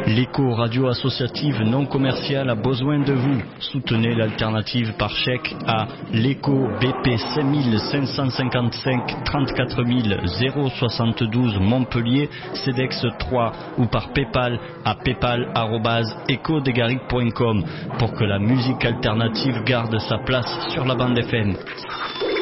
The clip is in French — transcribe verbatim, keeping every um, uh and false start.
L'écho radio associative non commerciale a besoin de vous. Soutenez l'alternative par chèque à l'écho B P cinq cinq cinq cinq trente-quatre mille soixante-douze Montpellier, CEDEX trois ou par Paypal à paypal arobase echo des garrigues point com pour que la musique alternative garde sa place sur la bande F M.